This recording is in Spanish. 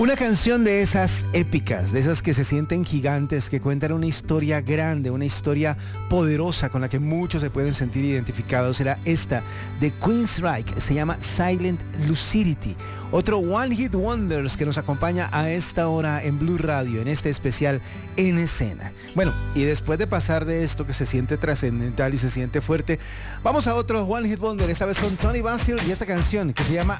Una canción de esas épicas, de esas que se sienten gigantes, que cuentan una historia grande, una historia poderosa con la que muchos se pueden sentir identificados, era esta de Queensryche, se llama Silent Lucidity. Otro One Hit Wonders que nos acompaña a esta hora en Blue Radio, en este especial En Escena. Bueno, y después de pasar de esto que se siente trascendental y se siente fuerte, vamos a otro One Hit Wonder, esta vez con Tony Basil y esta canción que se llama